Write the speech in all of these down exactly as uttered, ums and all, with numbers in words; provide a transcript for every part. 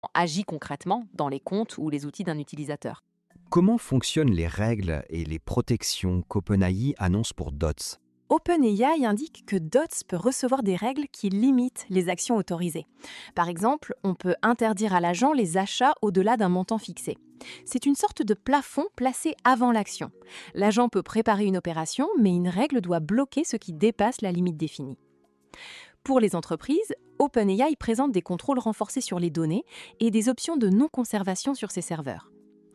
agit concrètement dans les comptes ou les outils d'un utilisateur. Comment fonctionnent les règles et les protections qu'OpenAI annonce pour Dots? OpenAI indique que Dots peut recevoir des règles qui limitent les actions autorisées. Par exemple, on peut interdire à l'agent les achats au-delà d'un montant fixé. C'est une sorte de plafond placé avant l'action. L'agent peut préparer une opération, mais une règle doit bloquer ce qui dépasse la limite définie. Pour les entreprises, OpenAI présente des contrôles renforcés sur les données et des options de non-conservation sur ses serveurs.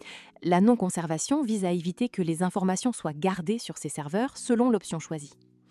La non-conservation vise à éviter que les informations soient gardées sur ces serveurs selon l'option choisie.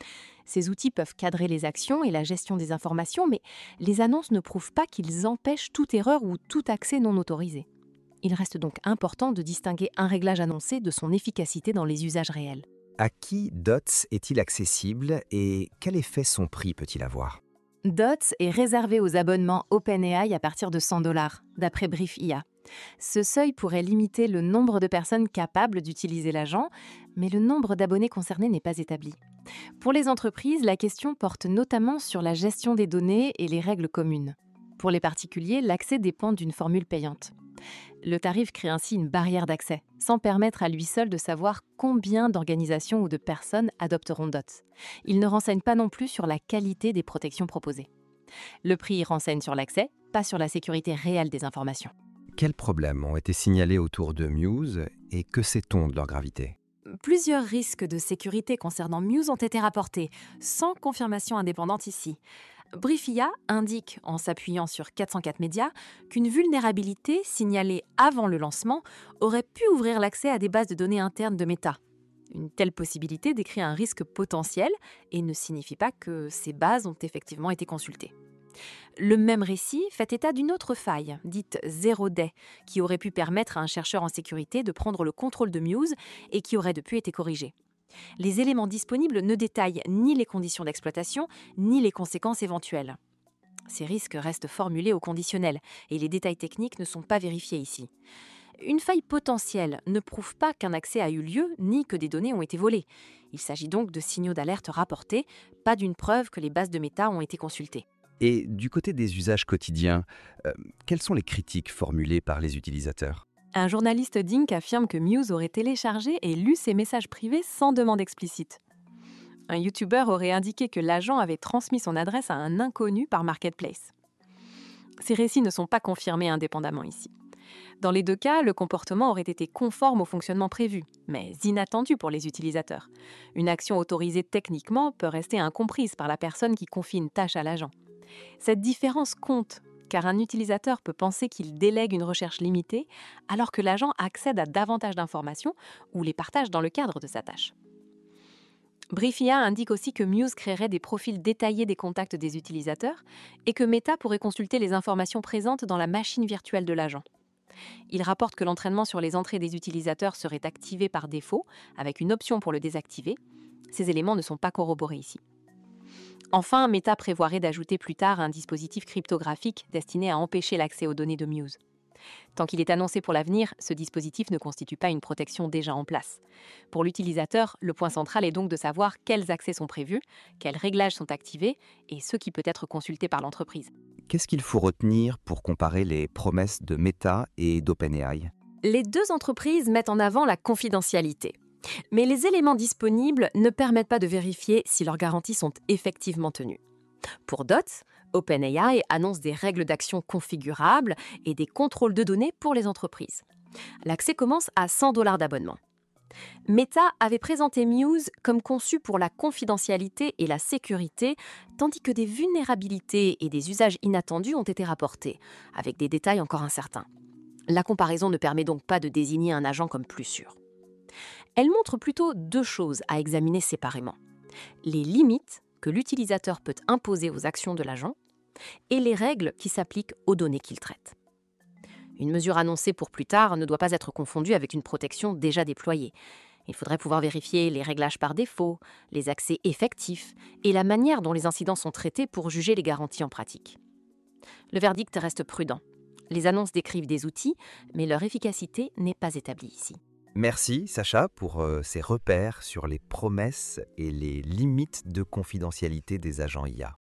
Ces outils peuvent cadrer les actions et la gestion des informations, mais les annonces ne prouvent pas qu'ils empêchent toute erreur ou tout accès non autorisé. Il reste donc important de distinguer un réglage annoncé de son efficacité dans les usages réels. À qui Dots est-il accessible et quel effet son prix peut-il avoir? Dots est réservé aux abonnements OpenAI à partir de cent dollars, d'après Brief I A. Ce seuil pourrait limiter le nombre de personnes capables d'utiliser l'agent, mais le nombre d'abonnés concernés n'est pas établi. Pour les entreprises, la question porte notamment sur la gestion des données et les règles communes. Pour les particuliers, l'accès dépend d'une formule payante. Le tarif crée ainsi une barrière d'accès, sans permettre à lui seul de savoir combien d'organisations ou de personnes adopteront Dots. Il ne renseigne pas non plus sur la qualité des protections proposées. Le prix renseigne sur l'accès, pas sur la sécurité réelle des informations. Quels problèmes ont été signalés autour de Muse et que sait-on de leur gravité? Plusieurs risques de sécurité concernant Muse ont été rapportés, sans confirmation indépendante ici. Brief I A indique, en s'appuyant sur quatre cent quatre médias, qu'une vulnérabilité signalée avant le lancement aurait pu ouvrir l'accès à des bases de données internes de Meta. Une telle possibilité décrit un risque potentiel et ne signifie pas que ces bases ont effectivement été consultées. Le même récit fait état d'une autre faille, dite Zero Day, qui aurait pu permettre à un chercheur en sécurité de prendre le contrôle de Muse et qui aurait depuis été corrigée. Les éléments disponibles ne détaillent ni les conditions d'exploitation, ni les conséquences éventuelles. Ces risques restent formulés au conditionnel et les détails techniques ne sont pas vérifiés ici. Une faille potentielle ne prouve pas qu'un accès a eu lieu ni que des données ont été volées. Il s'agit donc de signaux d'alerte rapportés, pas d'une preuve que les bases de Meta ont été consultées. Et du côté des usages quotidiens, euh, quelles sont les critiques formulées par les utilisateurs? Un journaliste Dink affirme que Muse aurait téléchargé et lu ses messages privés sans demande explicite. Un YouTuber aurait indiqué que l'agent avait transmis son adresse à un inconnu par Marketplace. Ces récits ne sont pas confirmés indépendamment ici. Dans les deux cas, le comportement aurait été conforme au fonctionnement prévu, mais inattendu pour les utilisateurs. Une action autorisée techniquement peut rester incomprise par la personne qui confie une tâche à l'agent. Cette différence compte, car un utilisateur peut penser qu'il délègue une recherche limitée, alors que l'agent accède à davantage d'informations ou les partage dans le cadre de sa tâche. Brief I A indique aussi que Muse créerait des profils détaillés des contacts des utilisateurs et que Meta pourrait consulter les informations présentes dans la machine virtuelle de l'agent. Il rapporte que l'entraînement sur les entrées des utilisateurs serait activé par défaut, avec une option pour le désactiver. Ces éléments ne sont pas corroborés ici. Enfin, Meta prévoirait d'ajouter plus tard un dispositif cryptographique destiné à empêcher l'accès aux données de Muse. Tant qu'il est annoncé pour l'avenir, ce dispositif ne constitue pas une protection déjà en place. Pour l'utilisateur, le point central est donc de savoir quels accès sont prévus, quels réglages sont activés et ce qui peut être consulté par l'entreprise. Qu'est-ce qu'il faut retenir pour comparer les promesses de Meta et d'OpenAI? Les deux entreprises mettent en avant la confidentialité. Mais les éléments disponibles ne permettent pas de vérifier si leurs garanties sont effectivement tenues. Pour Dots, OpenAI annonce des règles d'action configurables et des contrôles de données pour les entreprises. L'accès commence à cent dollars d'abonnement. Meta avait présenté Muse comme conçu pour la confidentialité et la sécurité, tandis que des vulnérabilités et des usages inattendus ont été rapportés, avec des détails encore incertains. La comparaison ne permet donc pas de désigner un agent comme plus sûr. Elle montre plutôt deux choses à examiner séparément. Les limites que l'utilisateur peut imposer aux actions de l'agent et les règles qui s'appliquent aux données qu'il traite. Une mesure annoncée pour plus tard ne doit pas être confondue avec une protection déjà déployée. Il faudrait pouvoir vérifier les réglages par défaut, les accès effectifs et la manière dont les incidents sont traités pour juger les garanties en pratique. Le verdict reste prudent. Les annonces décrivent des outils, mais leur efficacité n'est pas établie ici. Merci Sacha pour euh, ces repères sur les promesses et les limites de confidentialité des agents I A.